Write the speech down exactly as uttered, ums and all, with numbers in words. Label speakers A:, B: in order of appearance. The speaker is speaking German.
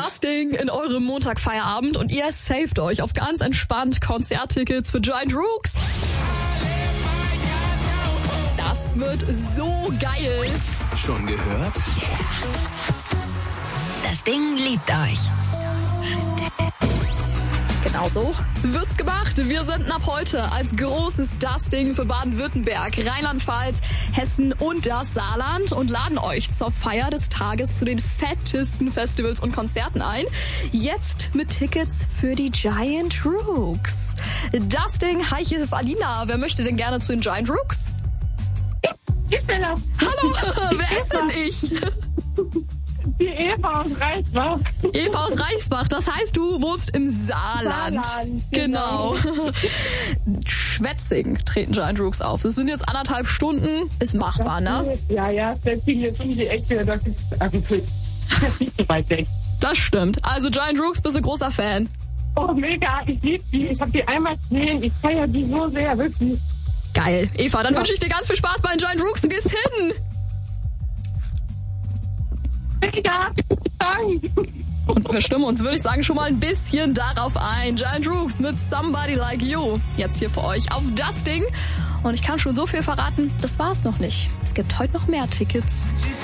A: Das Ding in eurem Montagfeierabend und ihr saved euch auf ganz entspannt Konzerttickets für Giant Rooks. Das wird so geil.
B: Schon gehört?
C: Das Ding liebt euch.
A: Genau so wird's gemacht. Wir senden ab heute als großes Das Ding für Baden-Württemberg, Rheinland-Pfalz, Hessen und das Saarland und laden euch zur Feier des Tages zu den fettesten Festivals und Konzerten ein. Jetzt mit Tickets für die Giant Rooks. Das Ding, hi, hier ist Alina. Wer möchte denn gerne zu den Giant Rooks?
D: Ich bin da.
A: Hallo, wer ist denn ich?
D: Die Eva aus Reisbach.
A: Eva aus Reichsbach, das heißt, du wohnst im Saarland.
D: Saarland,
A: genau.
D: genau.
A: Schwetzing treten Giant Rooks auf. Das sind jetzt anderthalb Stunden, ist machbar, ne?
D: Ja, ja, Schwetzing ist um die Ecke, das ist, also, das ist nicht so weit weg.
A: Das stimmt. Also Giant Rooks, bist du großer Fan?
D: Oh, mega, ich liebe sie. Ich habe die einmal gesehen, ich feiere die so sehr, wirklich.
A: Geil. Eva, dann
D: Ja.
A: wünsche ich dir ganz viel Spaß bei den Giant Rooks. Du gehst hin.
D: Mega, danke.
A: Und wir stimmen uns, würde ich sagen, schon mal ein bisschen darauf ein. Giant Rooks mit Somebody Like You. Jetzt hier für euch auf Das Ding. Und ich kann schon so viel verraten, das war's noch nicht. Es gibt heute noch mehr Tickets.